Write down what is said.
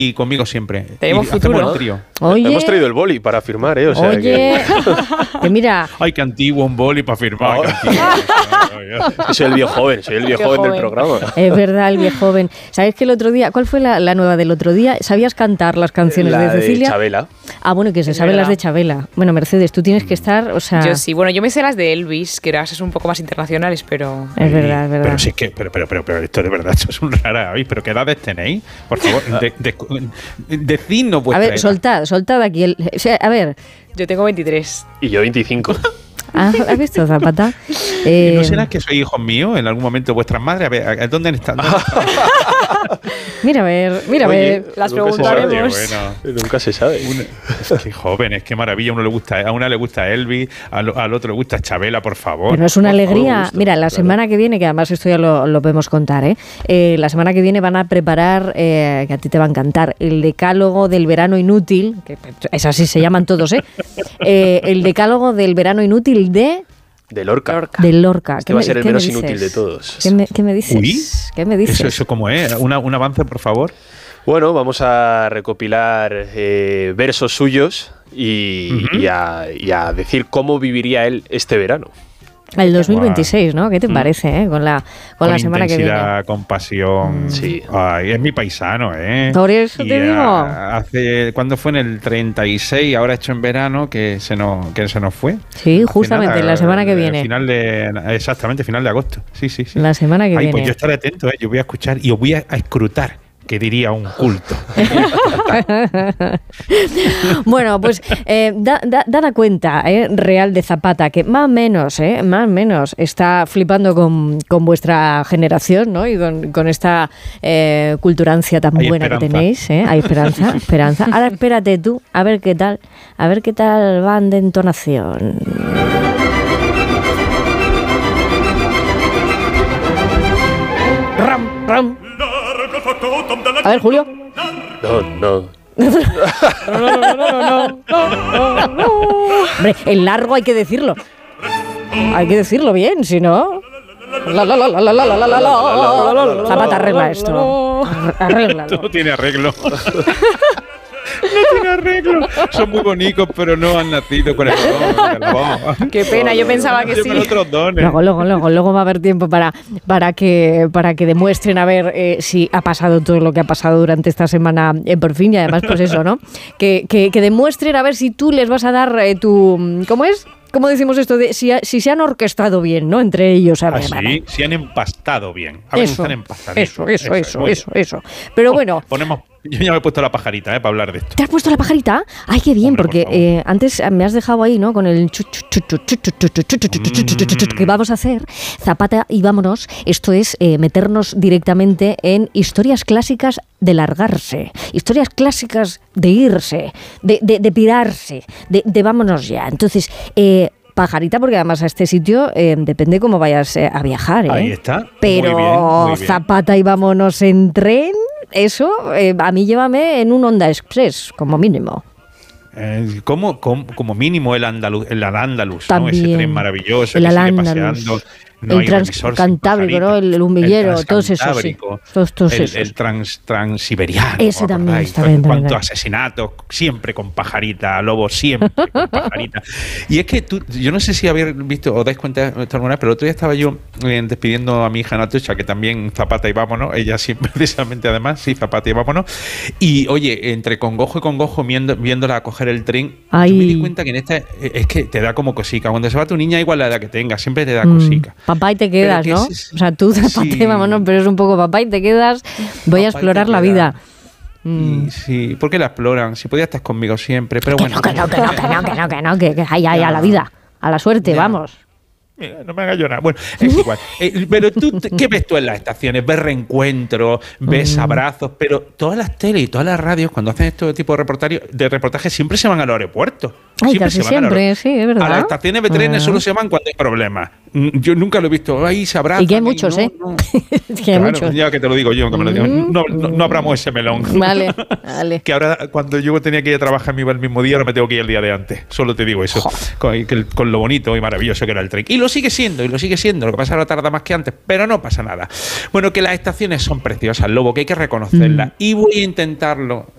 y conmigo siempre. Tenemos futuro. Hacemos el trío. Oye, hemos traído el boli para firmar, ¿eh? O sea, oye, que mira. Ay, qué antiguo un boli para firmar. Soy el viejo joven, del programa. Es verdad, el viejo joven. ¿Sabes que el otro día, cuál fue la nueva del otro día? ¿Sabías cantar las canciones de Cecilia? De Chabela. Ah, bueno, que se saben las de Chabela. Bueno, Mercedes, tú tienes que estar, o sea... Yo sí, bueno, yo me sé las de Elvis, que eran un poco más internacionales, pero... Es verdad, es verdad. Pero sí es que, pero esto de verdad, esto es un rara. ¿Pero qué edades tenéis? Por favor, decidnos vuestra A ver, soltad aquí. O sea, a ver... Yo tengo 23. Y yo 25. Ah, ¿has visto, Zapata? ¿No será que sois hijos míos en algún momento vuestras madres? A ver, ¿dónde están? Mira, a ver, las preguntaremos. Nunca se sabe. Qué jóvenes, qué maravilla. A una le gusta Elvis, al otro le gusta Chabela, por favor. Pero es una alegría. Mira, la semana que viene, que además esto ya lo podemos contar, la semana que viene van a preparar, que a ti te va a encantar, el decálogo del verano inútil, que es así se llaman todos, el decálogo del verano inútil de Lorca. De Lorca. Este va a ser el menos inútil de todos. ¿Qué me dices? Uy, ¿Qué me dices? ¿Eso cómo es? ¿Un avance, por favor? Bueno, vamos a recopilar versos suyos y a decir cómo viviría él este verano. El 2026, ¿no? ¿Qué te parece, con la semana que viene? Con pasión. Sí. Ay, es mi paisano, ¿eh? Por eso te digo. ¿Cuándo fue? En el 36, ahora hecho en verano, que se nos fue. Sí, justamente, la semana que viene. Exactamente, final de agosto. Sí. La semana que viene. Pues yo estaré atento, yo voy a escuchar y os voy a escrutar, que diría un culto. Bueno, pues dada cuenta real de Zapata, que más o menos está flipando con vuestra generación, ¿no? Y con esta culturancia tan buena que tenéis, hay esperanza. Ahora espérate tú, a ver qué tal van de entonación. Ram. A ver, Julio. No. Hombre, el largo hay que decirlo. Hay que decirlo bien, si no... Zapata, arregla esto. Arréglalo. Esto no tiene arreglo. No tiene arreglo. Son muy bonitos, pero no han nacido con el don. Qué pena, yo pensaba que sí. Luego va a haber tiempo para que demuestren a ver si ha pasado todo lo que ha pasado durante esta semana por fin, y además pues eso, ¿no? Que demuestren a ver si tú les vas a dar tu... ¿Cómo es? ¿Cómo decimos esto? Si se han orquestado bien, ¿no? Entre ellos. Sí, si han empastado bien. A ver si están empastaditos. Eso. Pero bueno... Yo ya me he puesto la pajarita, para hablar de esto. ¿Te has puesto la pajarita? Ay, qué bien, porque antes me has dejado ahí, ¿no? Con el que vamos a hacer. Zapata y vámonos. Esto es meternos directamente en historias clásicas de largarse, historias clásicas de irse, de pirarse, de vámonos ya. Entonces, pajarita, porque además a este sitio depende cómo vayas a viajar, Ahí está. Pero muy bien. Zapata y vámonos en tren, eso, a mí llévame en un Honda Express, como mínimo. Como mínimo el Andaluz, ¿no? Ese tren maravilloso el que sigue Al-Ándalus. paseando. No el transcantábrico, ¿no? El humillero, todos esos, sí. Todos esos. El transiberiano. Ese también está bien. En cuanto también. a asesinatos, siempre con pajarita, lobo, siempre con pajarita. Y es que yo no sé si habéis visto o dais cuenta de esto alguna vez, pero el otro día estaba yo despidiendo a mi hija Natocha, que también Zapata y vámonos, ella siempre, precisamente además, sí, Zapata y vámonos. Y oye, entre congojo y congojo, viéndola a coger el tren, yo me di cuenta que en esta es que te da como cosica. Cuando se va tu niña, igual la edad que tenga, siempre te da cosica. Papá y te quedas, ¿no? O sea, tú Zapata y vámonos, pero es un poco papá y te quedas, voy a explorar la vida. Sí, ¿por qué la exploran? Si podías estar conmigo siempre, pero bueno. Que ay, a la vida, a la suerte, vamos. Mira, no me hagas llorar. Bueno, es igual. Pero tú, ¿qué ves tú en las estaciones? Ves reencuentros, ves abrazos, pero todas las teles y todas las radios, cuando hacen este tipo de reportajes, siempre se van al aeropuerto. Ay, casi siempre, sí, es verdad. A las estaciones de trenes solo se van cuando hay problemas. Yo nunca lo he visto. Ahí se abrazan. Y que hay muchos, no. Que hay muchos. Ya que te lo digo yo, que me lo digo. No abramos ese melón. Vale. Que ahora, cuando yo tenía que ir a trabajar, me iba el mismo día, ahora me tengo que ir el día de antes. Solo te digo eso. Con lo bonito y maravilloso que era el tren. Y lo sigue siendo. Lo que pasa es que ahora tarda más que antes, pero no pasa nada. Bueno, que las estaciones son preciosas, Lobo, que hay que reconocerlas. Y voy a intentarlo